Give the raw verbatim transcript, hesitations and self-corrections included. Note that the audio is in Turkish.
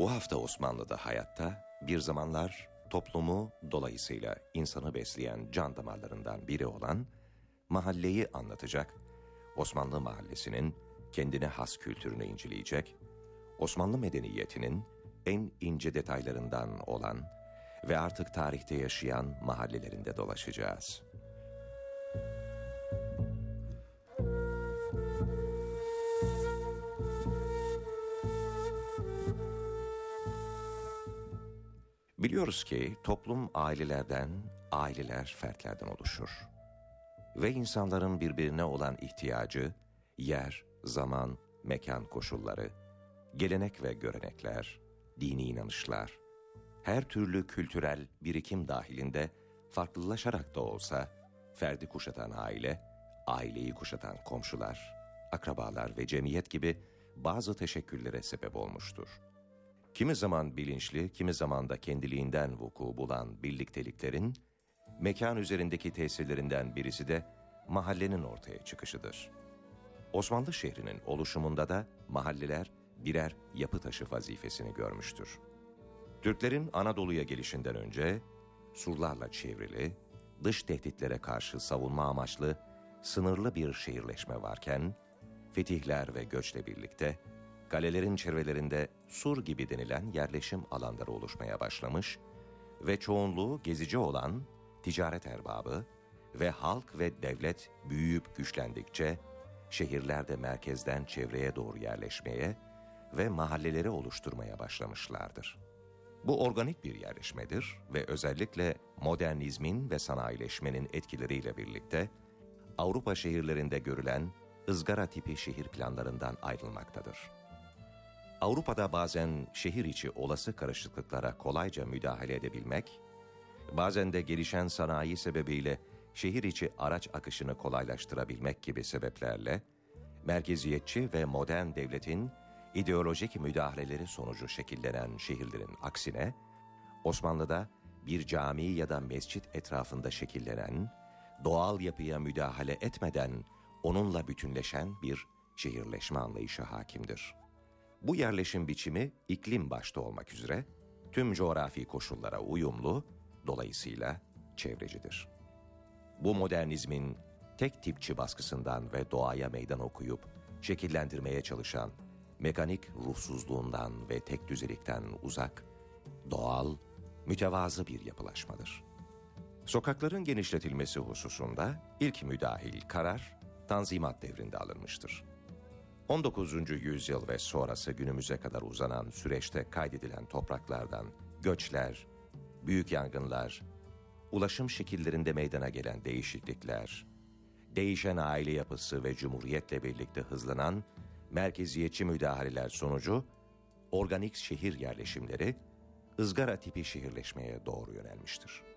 Bu hafta Osmanlı'da hayatta bir zamanlar toplumu dolayısıyla insanı besleyen can damarlarından biri olan mahalleyi anlatacak, Osmanlı mahallesinin kendine has kültürünü inceleyecek, Osmanlı medeniyetinin en ince detaylarından olan ve artık tarihte yaşayan mahallelerinde dolaşacağız. Biliyoruz ki toplum ailelerden, aileler fertlerden oluşur. Ve insanların birbirine olan ihtiyacı, yer, zaman, mekan koşulları, gelenek ve görenekler, dini inanışlar, her türlü kültürel birikim dahilinde farklılaşarak da olsa, ferdi kuşatan aile, aileyi kuşatan komşular, akrabalar ve cemiyet gibi bazı teşekküllere sebep olmuştur. Kimi zaman bilinçli, kimi zaman da kendiliğinden vuku bulan birlikteliklerin, mekan üzerindeki tesirlerinden birisi de mahallenin ortaya çıkışıdır. Osmanlı şehrinin oluşumunda da mahalleler birer yapı taşı vazifesini görmüştür. Türklerin Anadolu'ya gelişinden önce surlarla çevrili, dış tehditlere karşı savunma amaçlı sınırlı bir şehirleşme varken, fetihler ve göçle birlikte kalelerin çevrelerinde sur gibi denilen yerleşim alanları oluşmaya başlamış ve çoğunluğu gezici olan ticaret erbabı ve halk ve devlet büyüyüp güçlendikçe şehirler de merkezden çevreye doğru yerleşmeye ve mahalleleri oluşturmaya başlamışlardır. Bu organik bir yerleşmedir ve özellikle modernizmin ve sanayileşmenin etkileriyle birlikte Avrupa şehirlerinde görülen ızgara tipi şehir planlarından ayrılmaktadır. Avrupa'da bazen şehir içi olası karışıklıklara kolayca müdahale edebilmek, bazen de gelişen sanayi sebebiyle şehir içi araç akışını kolaylaştırabilmek gibi sebeplerle, merkeziyetçi ve modern devletin ideolojik müdahaleleri sonucu şekillenen şehirlerin aksine, Osmanlı'da bir cami ya da mescit etrafında şekillenen, doğal yapıya müdahale etmeden onunla bütünleşen bir şehirleşme anlayışı hakimdir. Bu yerleşim biçimi iklim başta olmak üzere tüm coğrafi koşullara uyumlu, dolayısıyla çevrecidir. Bu modernizmin tek tipçi baskısından ve doğaya meydan okuyup şekillendirmeye çalışan mekanik ruhsuzluğundan ve tek düzelikten uzak, doğal, mütevazı bir yapılaşmadır. Sokakların genişletilmesi hususunda ilk müdahil karar Tanzimat devrinde alınmıştır. on dokuzuncu yüzyıl ve sonrası günümüze kadar uzanan süreçte kaydedilen topraklardan göçler, büyük yangınlar, ulaşım şekillerinde meydana gelen değişiklikler, değişen aile yapısı ve cumhuriyetle birlikte hızlanan merkeziyetçi müdahaleler sonucu organik şehir yerleşimleri ızgara tipi şehirleşmeye doğru yönelmiştir.